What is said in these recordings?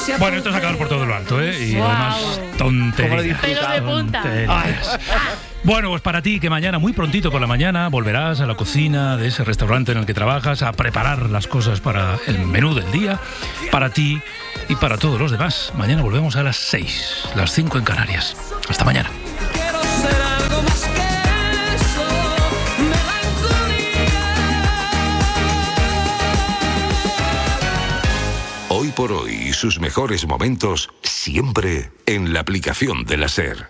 Bueno, esto es acabar por todo lo alto, ¿eh? Y además, tontería. Pelo de punta. Bueno, pues para ti, que mañana, muy prontito por la mañana, volverás a la cocina de ese restaurante en el que trabajas a preparar las cosas para el menú del día, para ti y para todos los demás. Mañana volvemos a las 6, las 5 en Canarias. Hasta mañana. Hoy por hoy y sus mejores momentos siempre en la aplicación de la SER.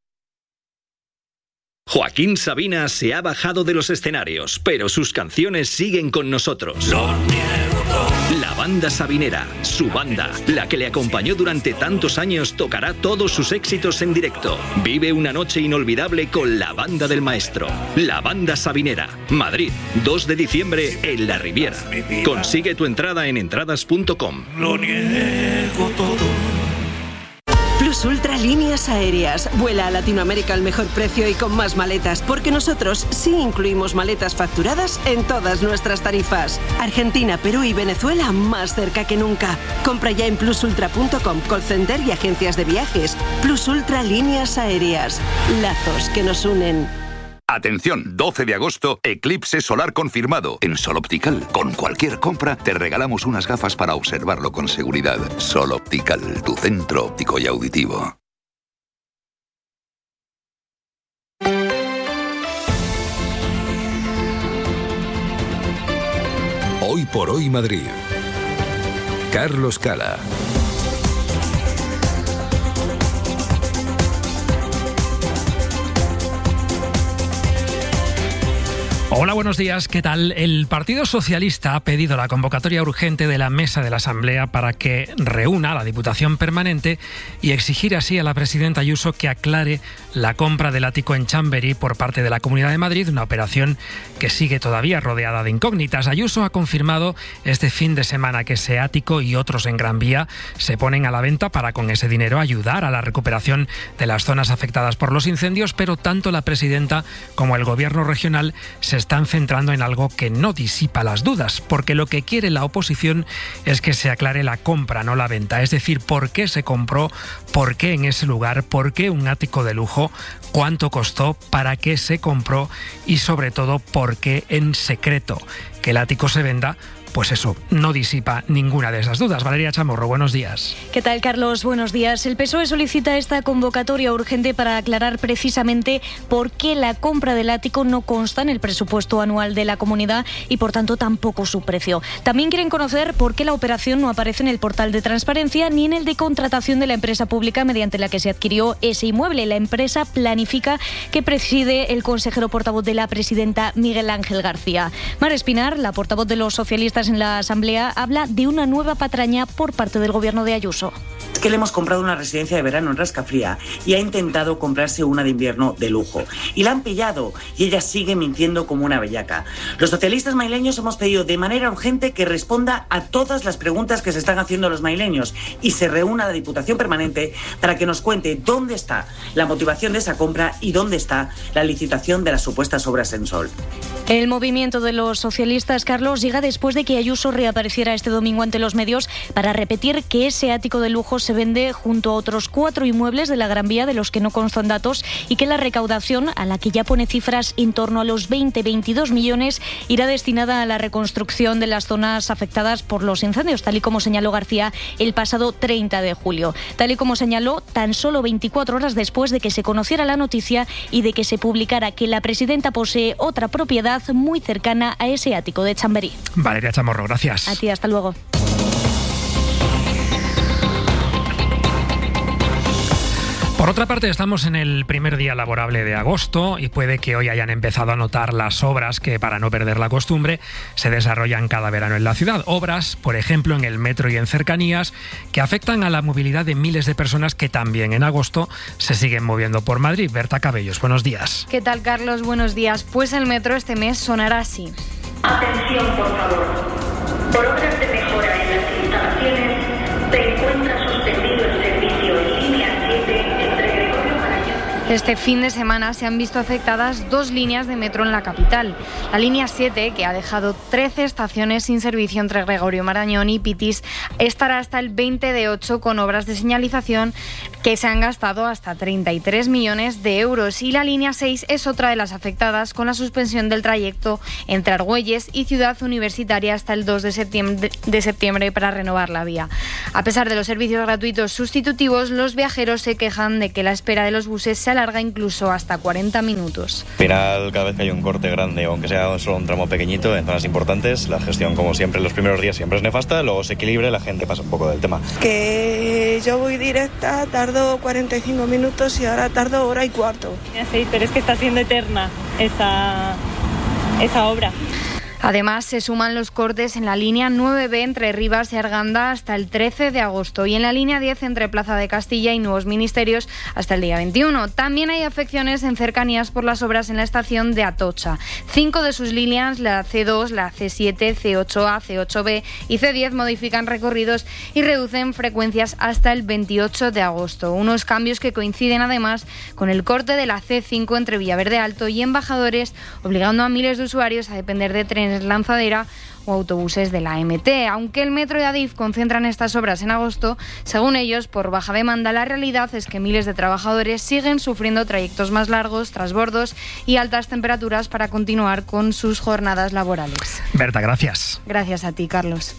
Joaquín Sabina se ha bajado de los escenarios, pero sus canciones siguen con nosotros. La banda sabinera, su banda, la que le acompañó durante tantos años, tocará todos sus éxitos en directo. Vive una noche inolvidable con la banda del maestro. La banda sabinera, Madrid, 2 de diciembre en La Riviera. Consigue tu entrada en entradas.com. Lo niego todo. Plus Ultra Líneas Aéreas. Vuela a Latinoamérica al mejor precio y con más maletas, porque nosotros sí incluimos maletas facturadas en todas nuestras tarifas. Argentina, Perú y Venezuela más cerca que nunca. Compra ya en plusultra.com, call center y agencias de viajes. Plus Ultra Líneas Aéreas. Lazos que nos unen. Atención, 12 de agosto, eclipse solar confirmado. En Sol Optical, con cualquier compra, te regalamos unas gafas para observarlo con seguridad. Sol Optical, tu centro óptico y auditivo. Hoy por hoy Madrid. Carlos Cala. Hola, buenos días. ¿Qué tal? El Partido Socialista ha pedido la convocatoria urgente de la mesa de la Asamblea para que reúna a la Diputación Permanente y exigir así a la presidenta Ayuso que aclare la compra del ático en Chamberí por parte de la Comunidad de Madrid, una operación que sigue todavía rodeada de incógnitas. Ayuso ha confirmado este fin de semana que ese ático y otros en Gran Vía se ponen a la venta para con ese dinero ayudar a la recuperación de las zonas afectadas por los incendios, pero tanto la presidenta como el Gobierno regional se están centrando en algo que no disipa las dudas, porque lo que quiere la oposición es que se aclare la compra, no la venta. Es decir, por qué se compró, por qué en ese lugar, por qué un ático de lujo, cuánto costó, para qué se compró y sobre todo por qué en secreto. Que el ático se venda, pues eso, no disipa ninguna de esas dudas. Valeria Chamorro, buenos días. ¿Qué tal, Carlos? Buenos días. El PSOE solicita esta convocatoria urgente para aclarar precisamente por qué la compra del ático no consta en el presupuesto anual de la comunidad y, por tanto, tampoco su precio. También quieren conocer por qué la operación no aparece en el portal de transparencia ni en el de contratación de la empresa pública mediante la que se adquirió ese inmueble. La empresa Planifica, que preside el consejero portavoz de la presidenta Miguel Ángel García. Mar Espinar, la portavoz de los socialistas en la Asamblea, habla de una nueva patraña por parte del Gobierno de Ayuso. Es que le hemos comprado una residencia de verano en Rascafría y ha intentado comprarse una de invierno de lujo. Y la han pillado y ella sigue mintiendo como una bellaca. Los socialistas maileños hemos pedido de manera urgente que responda a todas las preguntas que se están haciendo los maileños y se reúna la Diputación Permanente para que nos cuente dónde está la motivación de esa compra y dónde está la licitación de las supuestas obras en Sol. El movimiento de los socialistas, Carlos, llega después de que Ayuso reapareciera este domingo ante los medios para repetir que ese ático de lujo se vende junto a otros 4 inmuebles de la Gran Vía de los que no constan datos y que la recaudación, a la que ya pone cifras en torno a los 20-22 millones, irá destinada a la reconstrucción de las zonas afectadas por los incendios, tal y como señaló García el pasado 30 de julio. Tal y como señaló tan solo 24 horas después de que se conociera la noticia y de que se publicara que la presidenta posee otra propiedad muy cercana a ese ático de Chamberí. Valeria Chamorro, gracias. A ti, hasta luego. Por otra parte, estamos en el primer día laborable de agosto y puede que hoy hayan empezado a notar las obras que, para no perder la costumbre, se desarrollan cada verano en la ciudad. Obras, por ejemplo, en el metro y en cercanías, que afectan a la movilidad de miles de personas que también en agosto se siguen moviendo por Madrid. Berta Cabellos, buenos días. ¿Qué tal, Carlos? Buenos días. Pues el metro este mes sonará así. Atención, por favor. Por obras de mejora en las instalaciones, se encuentra suspendido el servicio en línea 7 entre Gregorio Marañón Este fin de semana se han visto afectadas 2 líneas de metro en la capital. La línea 7, que ha dejado 13 estaciones sin servicio entre Gregorio Marañón y Pitis, estará hasta el 20 de 8 con obras de señalización que se han gastado hasta 33 millones de euros. Y la línea 6 es otra de las afectadas, con la suspensión del trayecto entre Argüelles y Ciudad Universitaria hasta el 2 de septiembre para renovar la vía. A pesar de los servicios gratuitos sustitutivos, los viajeros se quejan de que la espera de los buses se alarga incluso hasta 40 minutos. Al final, cada vez que hay un corte grande, aunque sea solo un tramo pequeñito en zonas importantes, la gestión, como siempre, los primeros días siempre es nefasta, luego se equilibra y la gente pasa un poco del tema. Que yo voy directa, tardo 45 minutos y ahora tardo hora y cuarto. Sí, pero es que está siendo eterna esa obra. Además, se suman los cortes en la línea 9B entre Rivas y Arganda hasta el 13 de agosto y en la línea 10 entre Plaza de Castilla y Nuevos Ministerios hasta el día 21. También hay afecciones en cercanías por las obras en la estación de Atocha. 5 de sus líneas, la C2, la C7, C8A, C8B y C10, modifican recorridos y reducen frecuencias hasta el 28 de agosto. Unos cambios que coinciden además con el corte de la C5 entre Villaverde Alto y Embajadores, obligando a miles de usuarios a depender de trenes lanzadera o autobuses de la MT. Aunque el Metro y Adif concentran estas obras en agosto, según ellos, por baja demanda, la realidad es que miles de trabajadores siguen sufriendo trayectos más largos, trasbordos y altas temperaturas para continuar con sus jornadas laborales. Berta, gracias. Gracias a ti, Carlos.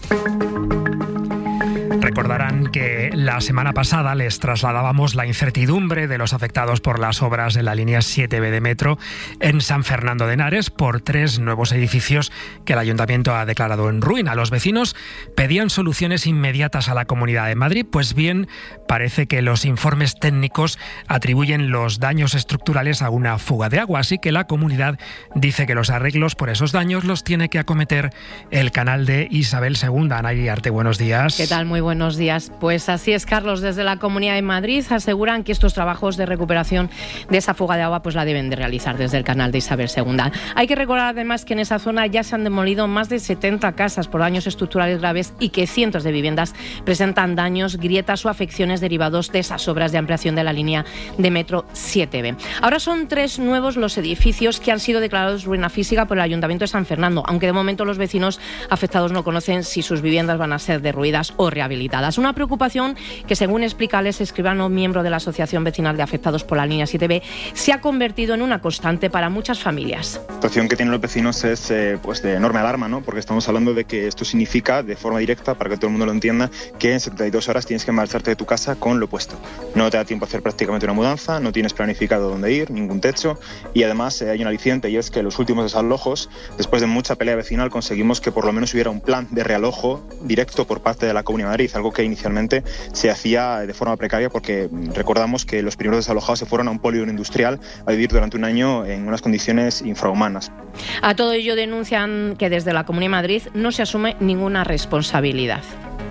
Recordarán que la semana pasada les trasladábamos la incertidumbre de los afectados por las obras de la línea 7B de metro en San Fernando de Henares por 3 nuevos edificios que el Ayuntamiento ha declarado en ruina. Los vecinos pedían soluciones inmediatas a la Comunidad de Madrid. Pues bien, parece que los informes técnicos atribuyen los daños estructurales a una fuga de agua, así que la Comunidad dice que los arreglos por esos daños los tiene que acometer el canal de Isabel II. Ana Iriarte, buenos días. ¿Qué tal? Muy buenos días. Pues así es, Carlos. Desde la Comunidad de Madrid aseguran que estos trabajos de recuperación de esa fuga de agua pues la deben de realizar desde el canal de Isabel II. Hay que recordar además que en esa zona ya se han demolido más de 70 casas por daños estructurales graves y que cientos de viviendas presentan daños, grietas o afecciones derivados de esas obras de ampliación de la línea de metro 7B. Ahora son 3 nuevos los edificios que han sido declarados ruina física por el Ayuntamiento de San Fernando, aunque de momento los vecinos afectados no conocen si sus viviendas van a ser derruidas o rehabilitadas. Una preocupación que, según explica Alex Escribano, miembro de la Asociación Vecinal de Afectados por la línea 7B, se ha convertido en una constante para muchas familias. La situación que tienen los vecinos es pues de enorme alarma, ¿no? Porque estamos hablando de que esto significa, de forma directa, para que todo el mundo lo entienda, que en 72 horas tienes que marcharte de tu casa con lo puesto. No te da tiempo a hacer prácticamente una mudanza, no tienes planificado dónde ir, ningún techo, y además hay un aliciente, y es que los últimos desalojos, después de mucha pelea vecinal, conseguimos que por lo menos hubiera un plan de realojo directo por parte de la Comunidad de Madrid, algo que inicialmente se hacía de forma precaria porque recordamos que los primeros desalojados se fueron a un polígono industrial a vivir durante un año en unas condiciones infrahumanas. A todo ello denuncian que desde la Comunidad de Madrid no se asume ninguna responsabilidad.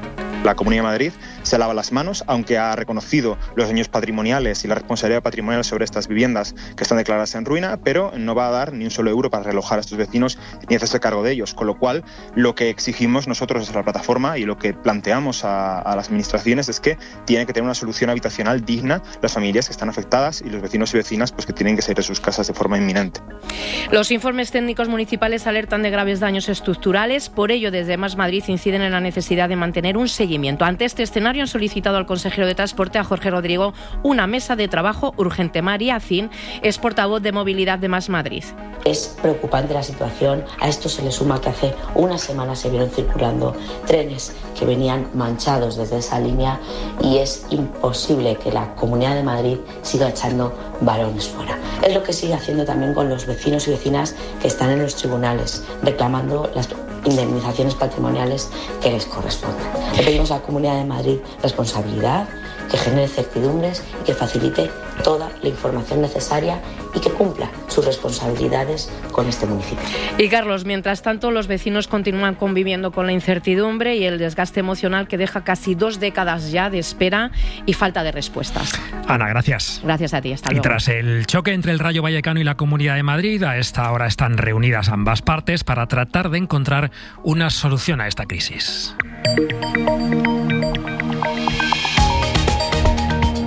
La Comunidad de Madrid se lava las manos, aunque ha reconocido los daños patrimoniales y la responsabilidad patrimonial sobre estas viviendas que están declaradas en ruina, pero no va a dar ni un solo euro para realojar a estos vecinos ni hacerse cargo de ellos. Con lo cual, lo que exigimos nosotros desde la plataforma y lo que planteamos a las administraciones es que tienen que tener una solución habitacional digna las familias que están afectadas y los vecinos y vecinas pues que tienen que salir de sus casas de forma inminente. Los informes técnicos municipales alertan de graves daños estructurales. Por ello, desde Más Madrid inciden en la necesidad de mantener un seguimiento. Ante este escenario han solicitado al consejero de Transporte, a Jorge Rodrigo, una mesa de trabajo urgente. María Acín es portavoz de Movilidad de Más Madrid. Es preocupante la situación. A esto se le suma que hace una semana se vieron circulando trenes que venían manchados desde esa línea y es imposible que la Comunidad de Madrid siga echando balones fuera. Es lo que sigue haciendo también con los vecinos y vecinas que están en los tribunales reclamando las indemnizaciones patrimoniales que les corresponden. Le pedimos a la Comunidad de Madrid responsabilidad, que genere certidumbres y que facilite toda la información necesaria y que cumpla sus responsabilidades con este municipio. Y Carlos, mientras tanto, los vecinos continúan conviviendo con la incertidumbre y el desgaste emocional que deja casi 2 décadas ya de espera y falta de respuestas. Ana, gracias. Gracias a ti, hasta luego. Y tras el choque entre el Rayo Vallecano y la Comunidad de Madrid, a esta hora están reunidas ambas partes para tratar de encontrar una solución a esta crisis. Ya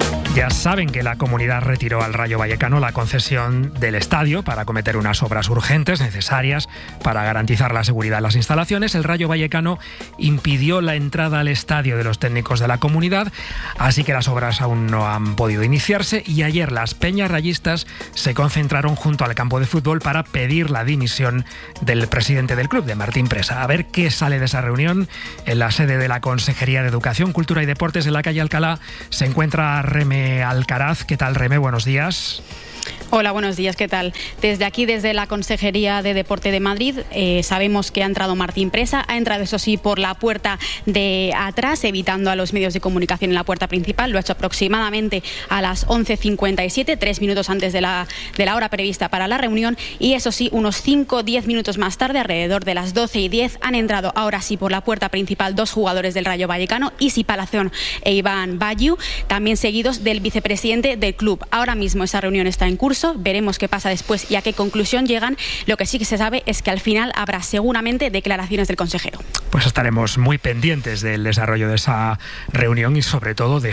Ya saben que la comunidad retiró al Rayo Vallecano la concesión del estadio para acometer unas obras urgentes necesarias para garantizar la seguridad de las instalaciones. El Rayo Vallecano impidió la entrada al estadio de los técnicos de la comunidad, así que las obras aún no han podido iniciarse, y ayer las peñas rayistas se concentraron junto al campo de fútbol para pedir la dimisión del presidente del club, de Martín Presa. A ver qué sale de esa reunión. En la sede de la Consejería de Educación, Cultura y Deportes de la calle Alcalá se encuentra Reme Alcaraz. ¿Qué tal, Reme? Buenos días. Hola, buenos días, ¿qué tal? Desde aquí, desde la Consejería de Deporte de Madrid, sabemos que ha entrado Martín Presa, ha entrado eso sí por la puerta de atrás, evitando a los medios de comunicación en la puerta principal. Lo ha hecho aproximadamente a las 11:57, 3 minutos antes de la hora prevista para la reunión, y eso sí, unos 5 o 10 minutos más tarde, alrededor de las 12:10, han entrado ahora sí por la puerta principal 2 jugadores del Rayo Vallecano, Isi Palazón e Iván Bayu, también seguidos del vicepresidente del club. Ahora mismo esa reunión está en curso. Veremos qué pasa después y a qué conclusión llegan. Lo que sí que se sabe es que al final habrá seguramente declaraciones del consejero. Pues estaremos muy pendientes del desarrollo de esa reunión y sobre todo de